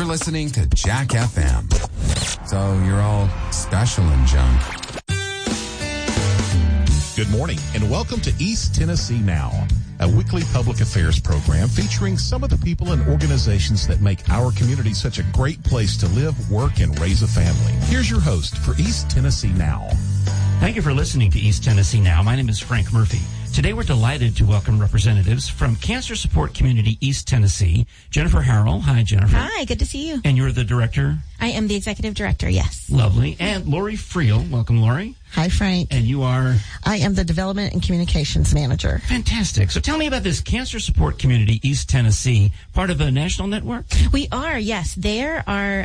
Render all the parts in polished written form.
listening to Jack FM. So you're all special and junk. Good morning and welcome to East Tennessee Now, a weekly public affairs program featuring some of the people and organizations that make our community such a great place to live, work, and raise a family. Here's your host for East Tennessee Now. Thank you for listening to East Tennessee Now. My name is Frank Murphy. Today we're delighted to welcome representatives from Cancer Support Community East Tennessee. Jennifer Harrell. Hi, Jennifer. Hi, good to see you. And you're the director? I am the executive director, yes. Lovely. And Lori Friel. Welcome, Lori. Hi, Frank. And you are? I am the Development and Communications Manager. Fantastic. So tell me about this Cancer Support Community East Tennessee, part of a national network? We are, yes. There are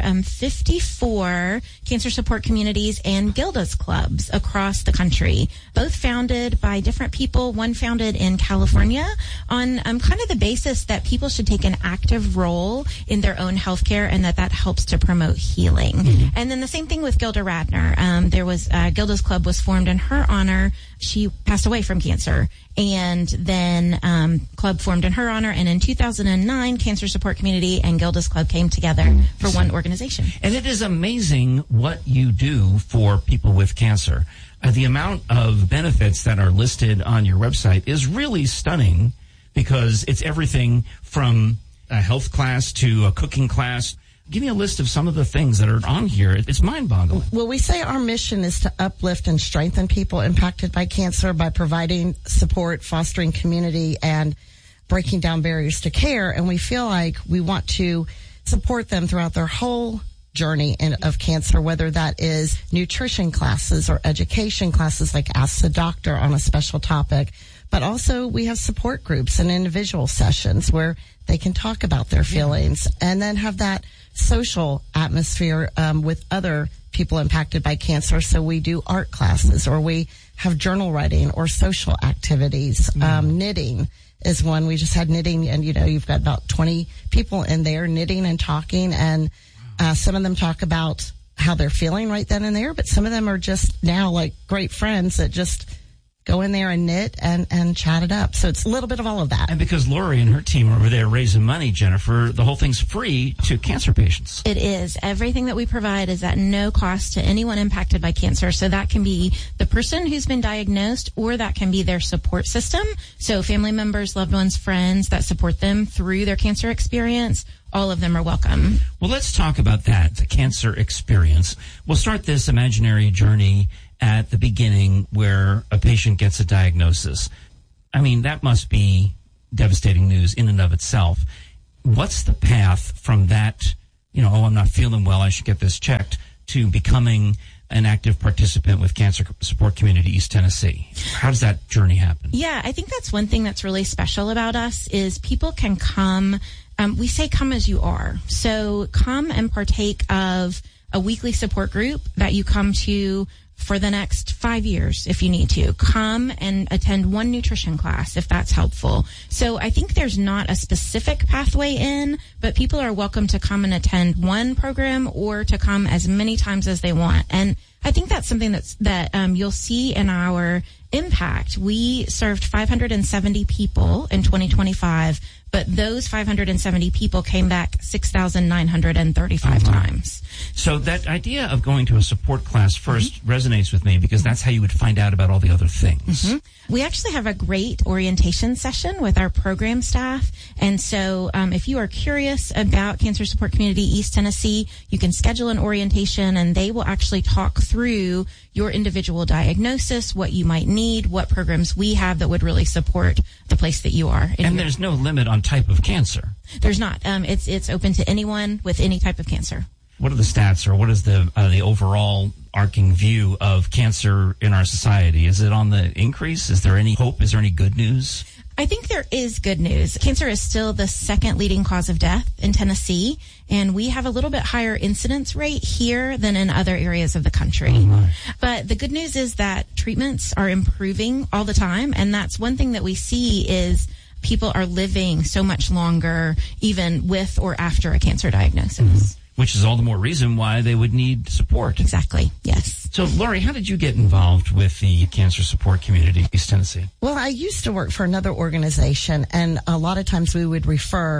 54 cancer support communities and Gilda's clubs across the country, both founded by different people, one founded in California on kind of the basis that people should take an active role in their own healthcare and that helps to promote healing. Mm-hmm. And then the same thing with Gilda Radner. There was Gilda's Club was formed in her honor. She passed away from cancer. And then club formed in her honor. And in 2009, Cancer Support Community and Gilda's Club came together for one organization. And it is amazing what you do for people with cancer. The amount of benefits that are listed on your website is really stunning because it's everything from a health class to a cooking class. Give me a list of some of the things that are on here. It's mind-boggling. Well, we say our mission is to uplift and strengthen people impacted by cancer by providing support, fostering community, and breaking down barriers to care. And we feel like we want to support them throughout their whole journey of cancer, whether that is nutrition classes or education classes like Ask the Doctor on a special topic. But also we have support groups and individual sessions where they can talk about their feelings and then have that social atmosphere with other people impacted by cancer. So we do art classes or we have journal writing or social activities. Knitting is one. We just had knitting and, you've got about 20 people in there knitting and talking. And some of them talk about how they're feeling right then and there. But some of them are just now like great friends that just go in there and knit and chat it up. So it's a little bit of all of that. And because Lori and her team are over there raising money, Jennifer, the whole thing's free to cancer patients. It is. Everything that we provide is at no cost to anyone impacted by cancer. So that can be the person who's been diagnosed or that can be their support system. So family members, loved ones, friends that support them through their cancer experience. All of them are welcome. Well, let's talk about that, the cancer experience. We'll start this imaginary journey at the beginning where a patient gets a diagnosis. I mean, that must be devastating news in and of itself. What's the path from that, I'm not feeling well, I should get this checked, to becoming an active participant with Cancer Support Community East Tennessee? How does that journey happen? Yeah, I think that's one thing that's really special about us is people can come. We say come as you are. So come and partake of a weekly support group that you come to for the next 5 years if you need to. Come and attend one nutrition class if that's helpful. So I think there's not a specific pathway in, but people are welcome to come and attend one program or to come as many times as they want. And I think that's something that you'll see in our impact. We served 570 people in 2025, but those 570 people came back 6,935 times. So that idea of going to a support class first resonates with me because that's how you would find out about all the other things. We actually have a great orientation session with our program staff. And so if you are curious about Cancer Support Community East Tennessee, you can schedule an orientation and they will actually talk through your individual diagnosis, what you might need, what programs we have that would really support the place that you are. And there's no limit on type of cancer. There's not. It's open to anyone with any type of cancer. What are the stats, or what is the overall arcing view of cancer in our society? Is it on the increase? Is there any hope? Is there any good news? I think there is good news. Cancer is still the second leading cause of death in Tennessee, and we have a little bit higher incidence rate here than in other areas of the country. But the good news is that treatments are improving all the time, and that's one thing that we see is people are living so much longer even with or after a cancer diagnosis. Which is all the more reason why they would need support. Exactly, yes. So, Lori, how did you get involved with the Cancer Support Community East Tennessee? Well, I used to work for another organization, and a lot of times we would refer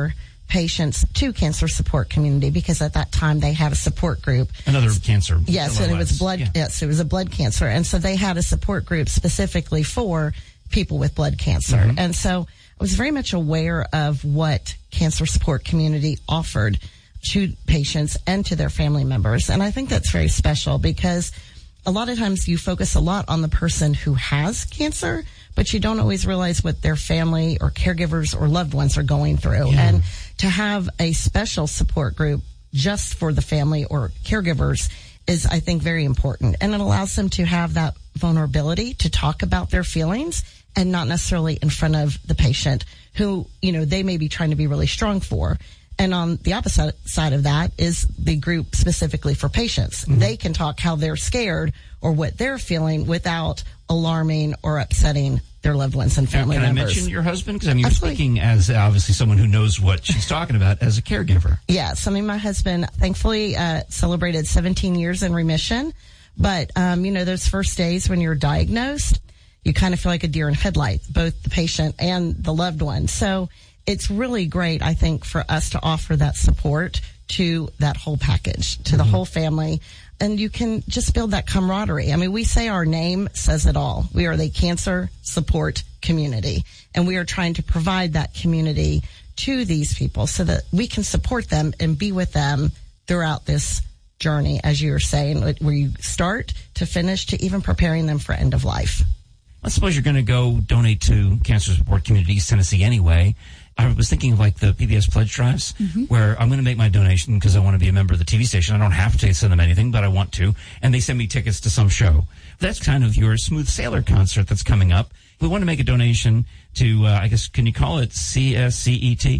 patients to Cancer Support Community, because at that time they had a support group. Another cancer. Yes, and it was blood. Yeah. Yes, it was a blood cancer, and so they had a support group specifically for people with blood cancer. Mm-hmm. And so I was very much aware of what Cancer Support Community offered to patients and to their family members, and I think that's very special because a lot of times you focus a lot on the person who has cancer, but you don't always realize what their family or caregivers or loved ones are going through. Yeah. And to have a special support group just for the family or caregivers is, I think, very important. And it allows them to have that vulnerability to talk about their feelings and not necessarily in front of the patient who, they may be trying to be really strong for. And on the opposite side of that is the group specifically for patients. Mm-hmm. They can talk how they're scared or what they're feeling without alarming or upsetting their loved ones and family members. Can I mention your husband? Because you're Absolutely. speaking as obviously someone who knows what she's talking about as a caregiver. Yes. My husband thankfully celebrated 17 years in remission. But, those first days when you're diagnosed, you kind of feel like a deer in headlights, both the patient and the loved one. So it's really great, I think, for us to offer that support to that whole package, to the whole family. And you can just build that camaraderie. We say our name says it all. We are the Cancer Support Community, and we are trying to provide that community to these people so that we can support them and be with them throughout this journey, as you were saying, where you start to finish to even preparing them for end of life. Let's suppose you're going to go donate to Cancer Support Community East Tennessee anyway. I was thinking of like the PBS pledge drives, where I'm going to make my donation because I want to be a member of the TV station. I don't have to send them anything, but I want to. And they send me tickets to some show. That's kind of your Smooth Sailor concert that's coming up. We want to make a donation to, I guess, can you call it CSCET?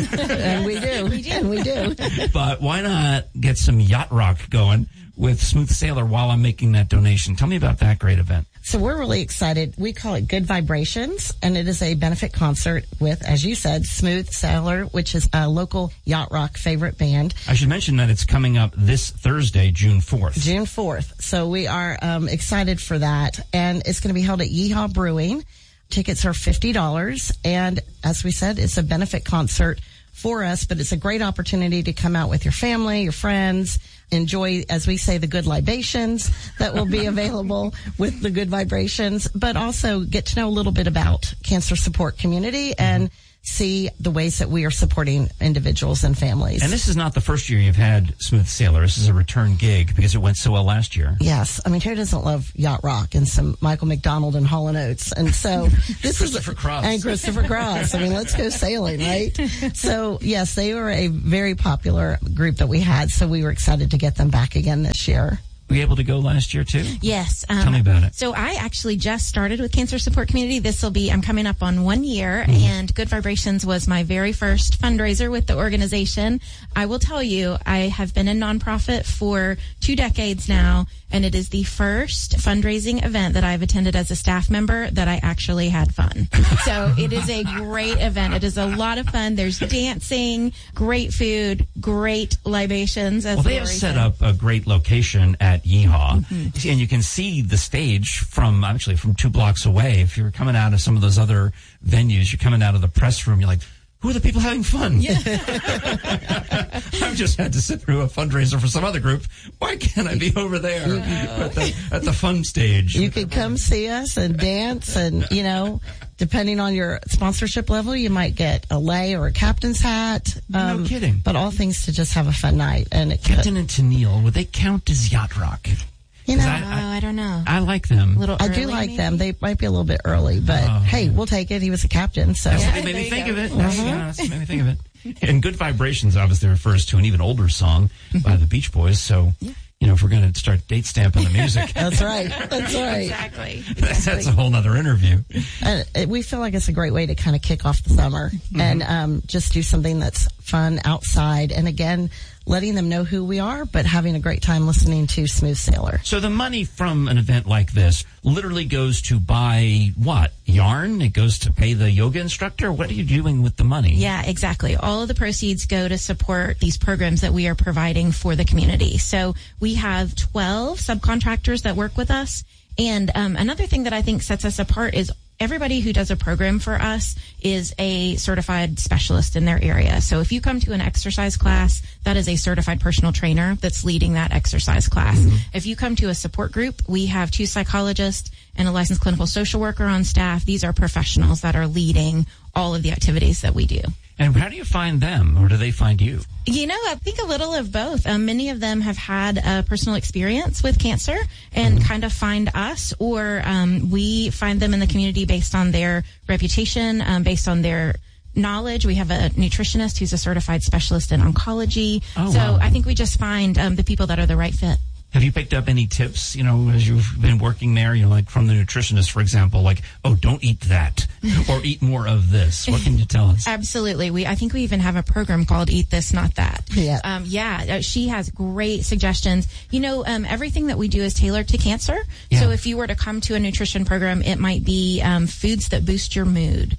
And we do. And we do. But why not get some yacht rock going with Smooth Sailor while I'm making that donation? Tell me about that great event. So we're really excited. We call it Good Vibrations, and it is a benefit concert with, as you said, Smooth Sailor, which is a local yacht rock favorite band. I should mention that it's coming up this Thursday, June 4th. June 4th. So we are excited for that, and it's going to be held at Yeehaw Brewing. Tickets are $50, and as we said, it's a benefit concert for us, but it's a great opportunity to come out with your family, your friends, enjoy, as we say, the good libations that will be available with the Good Vibrations, but also get to know a little bit about Cancer Support Community and see the ways that we are supporting individuals and families. And this is not the first year you've had Smooth Sailor. This is a return gig because it went so well last year. Yes. Who doesn't love yacht rock and some Michael McDonald and Hall & Oates? And so this Christopher Cross. And Christopher Cross. Let's go sailing, right? So yes, they were a very popular group that we had. So we were excited to get them back again this year. Were you able to go last year too? Yes. Tell me about it. So I actually just started with Cancer Support Community. I'm coming up on 1 year, and Good Vibrations was my very first fundraiser with the organization. I will tell you, I have been a nonprofit for 2 decades now, and it is the first fundraising event that I've attended as a staff member that I actually had fun. So it is a great event. It is a lot of fun. There's dancing, great food, great libations. As they have set up a great location at Yeehaw, and you can see the stage from 2 blocks away. If you're coming out of some of those other venues, you're coming out of the press room, you're like, who are the people having fun? Yeah. I've just had to sit through a fundraiser for some other group. Why can't I be over there at the fun stage? You could come see us and dance, and depending on your sponsorship level, you might get a lei or a captain's hat. No kidding. But all things to just have a fun night. And Captain and Tennille, would they count as yacht rock? I don't know. I like them. I do like them. They might be a little bit early, but hey, we'll take it. He was a captain, so. It made me think of it. That's made me think of it. And Good Vibrations obviously refers to an even older song by the Beach Boys, so, if we're going to start date stamping the music. That's right. That's right. Exactly. That's a whole nother interview. And we feel like it's a great way to kind of kick off the summer and just do something that's fun outside. And again, letting them know who we are, but having a great time listening to Smooth Sailor. So the money from an event like this literally goes to buy what? Yarn? It goes to pay the yoga instructor? What are you doing with the money? Yeah, exactly. All of the proceeds go to support these programs that we are providing for the community. So we have 12 subcontractors that work with us. And another thing that I think sets us apart is everybody who does a program for us is a certified specialist in their area. So if you come to an exercise class, that is a certified personal trainer that's leading that exercise class. If you come to a support group, we have 2 psychologists and a licensed clinical social worker on staff. These are professionals that are leading all of the activities that we do. And how do you find them, or do they find you? I think a little of both. Many of them have had a personal experience with cancer and kind of find us, or we find them in the community based on their reputation, based on their knowledge. We have a nutritionist who's a certified specialist in oncology. So I think we just find the people that are the right fit. Have you picked up any tips, as you've been working there, like from the nutritionist, for example, like, oh, don't eat that or eat more of this? What can you tell us? Absolutely. I think we even have a program called Eat This, Not That. Yeah. She has great suggestions. Everything that we do is tailored to cancer. Yeah. So if you were to come to a nutrition program, it might be foods that boost your mood,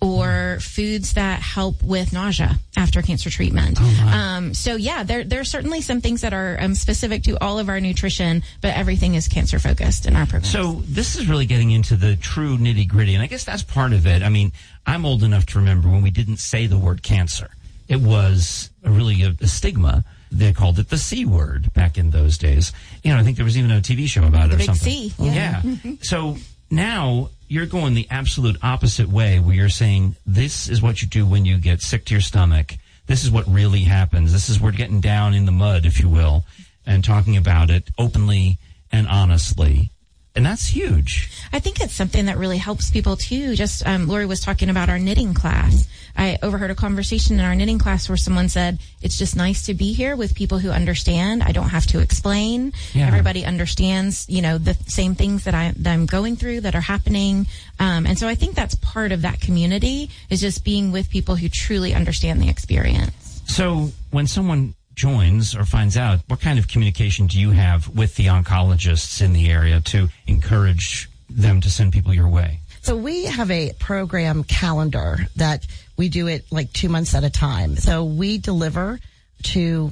or foods that help with nausea after cancer treatment. There are certainly some things that are specific to all of our nutrition, but everything is cancer focused in our program. So this is really getting into the true nitty gritty, and I guess that's part of it. I mean, I'm old enough to remember when we didn't say the word cancer. It was really a stigma. They called it the C word back in those days. I think there was even a TV show about it or something. The big C. Yeah. So now you're going the absolute opposite way, where you're saying this is what you do when you get sick to your stomach. This is what really happens. This is we're getting down in the mud, if you will, and talking about it openly and honestly. And that's huge. I think it's something that really helps people too. Just Lori was talking about our knitting class. I overheard a conversation in our knitting class where someone said, it's just nice to be here with people who understand. I don't have to explain. Yeah. Everybody understands, the same things that I'm going through that are happening. And so I think that's part of that community, is just being with people who truly understand the experience. So when someone joins or finds out, what kind of communication do you have with the oncologists in the area to encourage them to send people your way? So we have a program calendar that we do it like 2 months at a time. So we deliver to,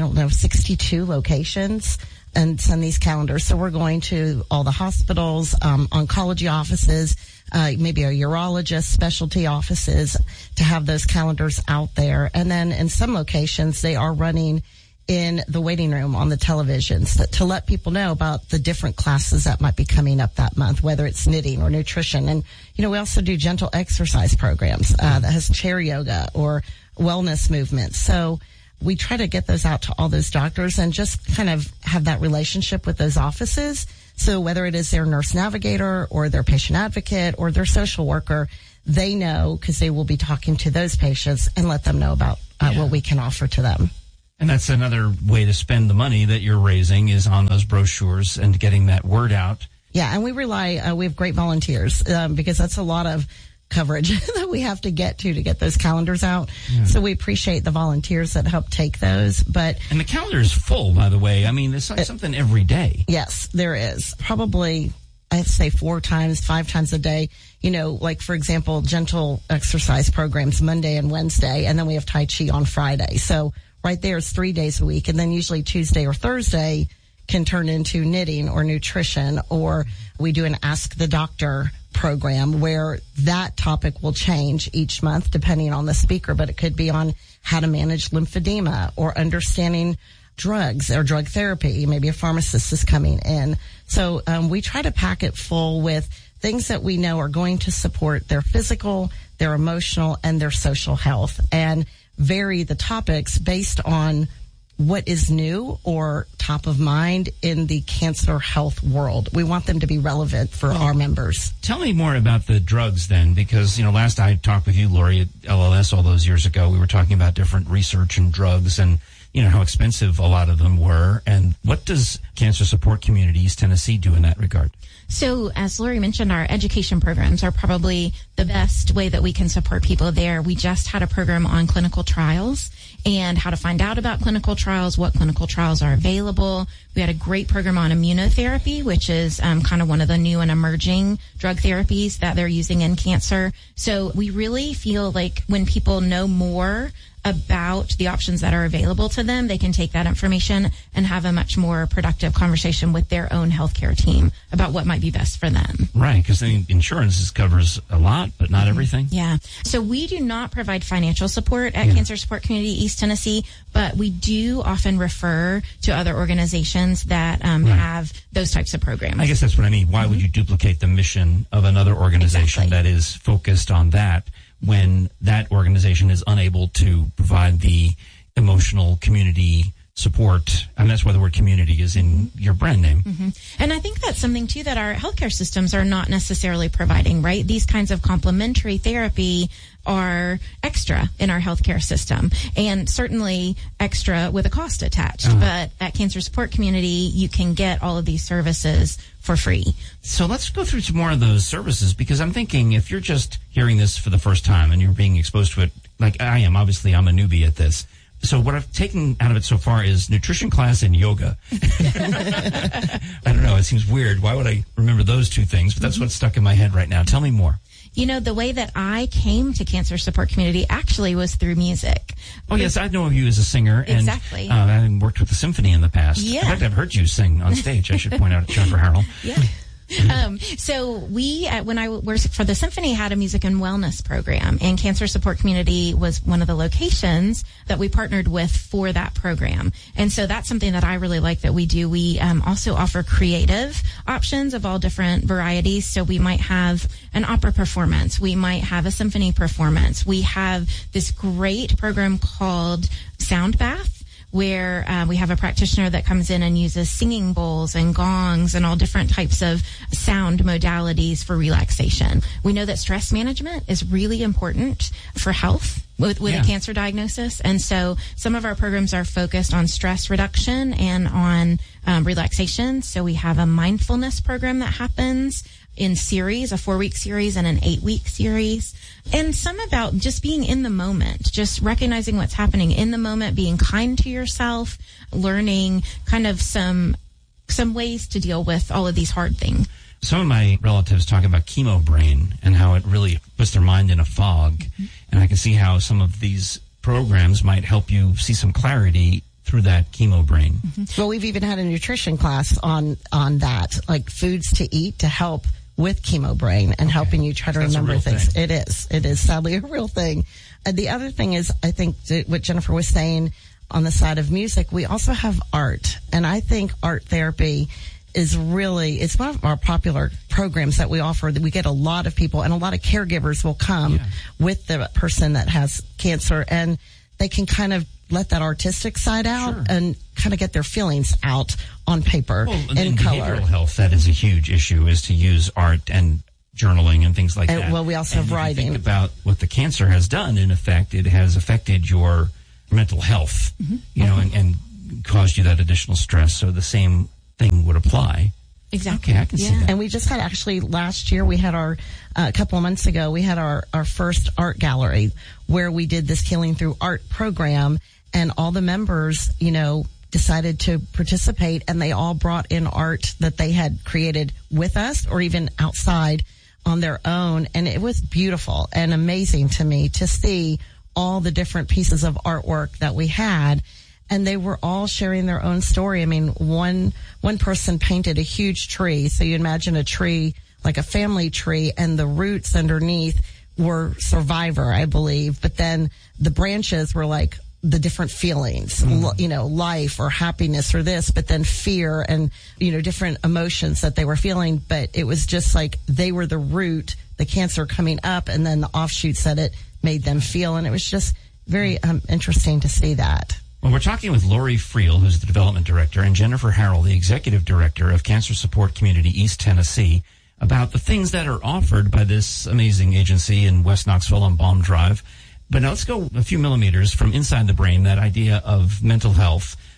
62 locations and send these calendars. So we're going to all the hospitals, oncology offices, maybe a urologist, specialty offices, to have those calendars out there. And then in some locations, they are running in the waiting room on the televisions to let people know about the different classes that might be coming up that month, whether it's knitting or nutrition. And, we also do gentle exercise programs that has chair yoga or wellness movements. So we try to get those out to all those doctors and just kind of have that relationship with those offices. So whether it is their nurse navigator or their patient advocate or their social worker, they know, because they will be talking to those patients, and let them know about what we can offer to them. And that's another way to spend the money that you're raising, is on those brochures and getting that word out. Yeah, and we rely, we have great volunteers because that's a lot of coverage that we have to get those calendars out. Yeah. So we appreciate the volunteers that help take those. And the calendar is full, by the way. I mean, there's something every day. Yes, there is. Probably, I'd say 5 times a day. Like, for example, gentle exercise programs Monday and Wednesday, and then we have Tai Chi on Friday. So right there is 3 days a week. And then usually Tuesday or Thursday can turn into knitting or nutrition, or we do an Ask the Doctor program where that topic will change each month depending on the speaker, but it could be on how to manage lymphedema or understanding drugs or drug therapy. Maybe a pharmacist is coming in. So we try to pack it full with things that we know are going to support their physical, their emotional, and their social health, and vary the topics based on what is new or top of mind in the cancer health world. We want them to be relevant for our members. Tell me more about the drugs then, because, last I talked with you, Lori, at LLS all those years ago, we were talking about different research and drugs and, how expensive a lot of them were. And what does Cancer Support Community East Tennessee do in that regard? So, as Lori mentioned, our education programs are probably the best way that we can support people there. We just had a program on clinical trials and how to find out about clinical trials, what clinical trials are available. We had a great program on immunotherapy, which is kind of one of the new and emerging drug therapies that they're using in cancer. So we really feel like when people know more about the options that are available to them, they can take that information and have a much more productive conversation with their own healthcare team about what might be best for them. Right, because insurance covers a lot, but not everything. Yeah. So we do not provide financial support at Cancer Support Community East Tennessee, but we do often refer to other organizations that have those types of programs. I guess that's what I mean. Why would you duplicate the mission of another organization that is focused on that when that organization is unable to provide the emotional community support? And that's why the word community is in your brand name. And I think that's something too that our healthcare systems are not necessarily providing, right? These kinds of complementary therapy are extra in our healthcare system, and certainly extra with a cost attached. But at Cancer Support Community, you can get all of these services for free. So let's go through some more of those services, because I'm thinking if you're just hearing this for the first time and you're being exposed to it, like I am, obviously I'm a newbie at this. So what I've taken out of it so far is nutrition class and yoga. I don't know. It seems weird. Why would I remember those two things? But that's what's stuck in my head right now. Tell me more. You know, the way that I came to Cancer Support Community actually was through music. Oh, yes. I know of you as a singer. Exactly. And I worked with the symphony in the past. Yeah. In fact, I've heard you sing on stage. I should point out Jennifer Harrell. Yeah. So we, when I worked for the symphony, had a music and wellness program, and Cancer Support Community was one of the locations that we partnered with for that program. And so that's something that I really like that we do. We also offer creative options of all different varieties. So we might have an opera performance. We might have a symphony performance. We have this great program called Sound Bath, where we have a practitioner that comes in and uses singing bowls and gongs and all different types of sound modalities for relaxation. We know that stress management is really important for health with a cancer diagnosis. And so some of our programs are focused on stress reduction and on relaxation. So we have a mindfulness program that happens in series, a 4-week series and an 8-week series. And some about just being in the moment, just recognizing what's happening in the moment, being kind to yourself, learning kind of some ways to deal with all of these hard things. Some of my relatives talk about chemo brain and how it really puts their mind in a fog. And I can see how some of these programs might help you see some clarity through that chemo brain. Well, we've even had a nutrition class on that, like foods to eat to help with chemo brain and helping you try to remember things. It is sadly a real thing. The other thing is, I think what Jennifer was saying on the side of music, we also have art. And I think art therapy is really, it's one of our popular programs that we offer, that we get a lot of people and a lot of caregivers will come with the person that has cancer, and they can kind of let that artistic side out and kind of get their feelings out on paper in color. Behavioral health, that is a huge issue, is to use art and journaling and things like that. Well, we also have writing. Think about what the cancer has done. In effect, it has affected your mental health, you know, and caused you that additional stress. So the same thing would apply. Exactly. Okay, I can see that. And we just had, actually last year, we had our, a couple of months ago, we had our first art gallery where we did this Healing Through Art program, and all the members, you know, decided to participate, and they all brought in art that they had created with us or even outside on their own. And it was beautiful and amazing to me to see all the different pieces of artwork that we had. And they were all sharing their own story. I mean, one person painted a huge tree. So you imagine a tree, like a family tree, and the roots underneath were survivor, I believe. But then the branches were like the different feelings, you know, life or happiness or this, but then fear and, you know, different emotions that they were feeling. But it was just like they were the root, the cancer coming up, and then the offshoots that it made them feel. And it was just very interesting to see that. Well, we're talking with Lori Friel, who's the development director, and Jennifer Harrell, the executive director of Cancer Support Community East Tennessee, about the things that are offered by this amazing agency in West Knoxville on Baum Drive. But now let's go a few millimeters from inside the brain, that idea of mental health,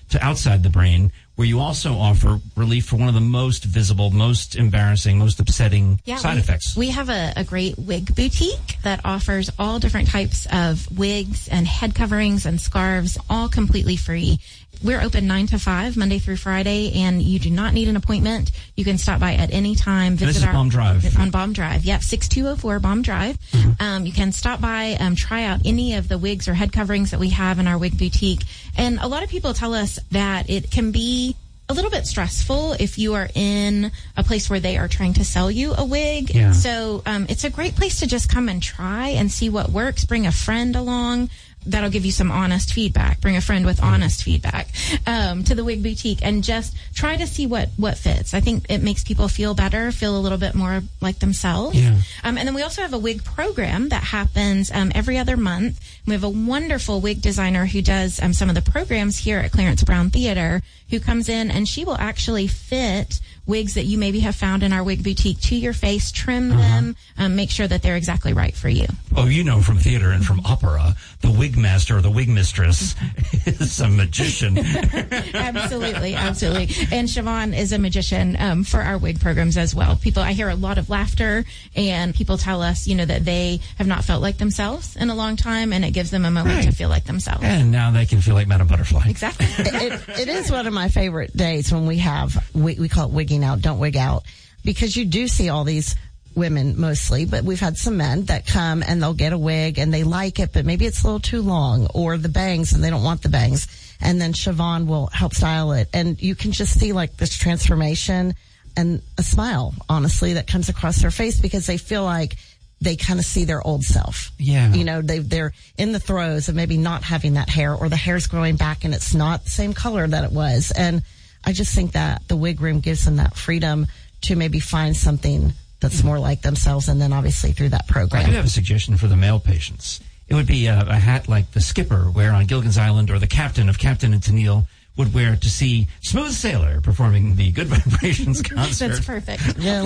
to outside the brain, where you also offer relief for one of the most visible, most embarrassing, most upsetting side effects. We have a great wig boutique that offers all different types of wigs and head coverings and scarves, all completely free. We're open 9 to 5, Monday through Friday, and you do not need an appointment. You can stop by at any time. Visit this is Baum Drive. On Baum Drive. Yep, 6204 Baum Drive. Mm-hmm. You can stop by, try out any of the wigs or head coverings that we have in our wig boutique. And a lot of people tell us that it can be a little bit stressful if you are in a place where they are trying to sell you a wig. Yeah. So it's a great place to just come and try and see what works. Bring a friend along. That'll give you some honest feedback. Bring a friend with honest feedback to the wig boutique and just try to see what fits. I think it makes people feel better, feel a little bit more like themselves. Yeah. And then we also have a wig program that happens every other month. We have a wonderful wig designer who does some of the programs here at Clarence Brown Theater, who comes in and she will actually fit wigs that you maybe have found in our wig boutique to your face, trim them, make sure that they're exactly right for you. Oh, you know from theater and from opera, the wig master or the wig mistress is a magician. Absolutely. And Siobhan is a magician for our wig programs as well. I hear a lot of laughter, and people tell us, that they have not felt like themselves in a long time, and it gives them a moment to feel like themselves. And now they can feel like Madame Butterfly. Exactly. It is one of my favorite days when we call it wigging out, don't wig out, because you do see all these women mostly, but we've had some men that come and they'll get a wig and they like it, but maybe it's a little too long, or the bangs and they don't want the bangs. And then Siobhan will help style it. And you can just see like this transformation and a smile, honestly, that comes across their face because they feel like they kind of see their old self. Yeah. They're in the throes of maybe not having that hair, or the hair's growing back and it's not the same color that it was. And I just think that the wig room gives them that freedom to maybe find something that's more like themselves, and then obviously through that program. I do have a suggestion for the male patients. It would be a hat like the skipper wear on Gilligan's Island, or the captain of Captain and Tennille would wear to see Smooth Sailor performing the Good Vibrations concert. That's perfect. Yeah,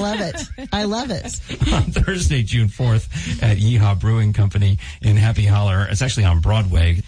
I love it. On Thursday, June 4th at Yeehaw Brewing Company in Happy Holler. It's actually on Broadway,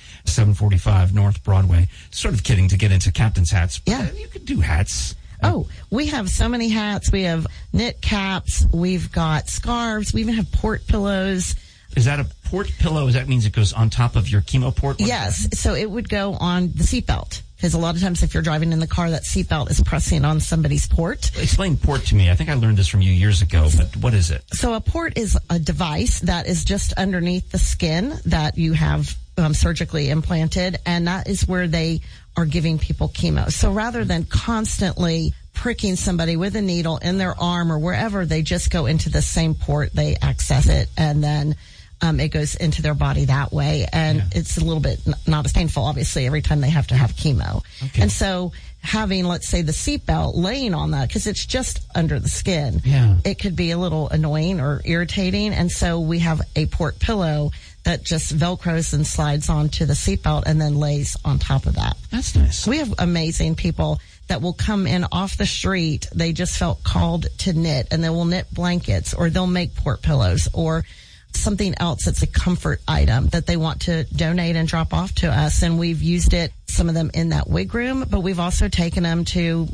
745 North Broadway. Sort of kidding to get into captain's hats. Yeah. You could do hats. Oh, we have so many hats. We have knit caps. We've got scarves. We even have port pillows. Is that a port pillow? That means it goes on top of your chemo port? Yes. So it would go on the seatbelt. Because a lot of times if you're driving in the car, that seatbelt is pressing on somebody's port. Explain port to me. I think I learned this from you years ago, but what is it? So a port is a device that is just underneath the skin that you have surgically implanted, and that is where they are giving people chemo. So rather than constantly pricking somebody with a needle in their arm or wherever, they just go into the same port, they access it, and then it goes into their body that way. And it's a little bit not as painful, obviously, every time they have to have chemo. Okay. And so having, let's say, the seatbelt laying on that, because it's just under the skin, it could be a little annoying or irritating. And so we have a port pillow that just Velcros and slides onto the seatbelt and then lays on top of that. That's nice. We have amazing people that will come in off the street. They just felt called to knit, and they will knit blankets, or they'll make port pillows, or something else that's a comfort item that they want to donate and drop off to us. And we've used it, some of them in that wig room, but we've also taken them to,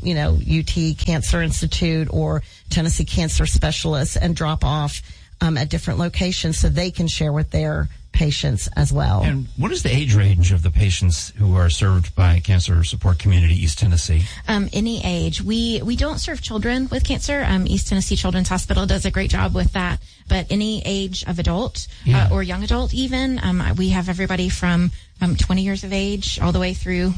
UT Cancer Institute or Tennessee Cancer Specialists and drop off at different locations so they can share with their patients as well. And what is the age range of the patients who are served by Cancer Support Community East Tennessee? Any age. We don't serve children with cancer. East Tennessee Children's Hospital does a great job with that. But any age of adult or young adult even. We have everybody from 20 years of age all the way through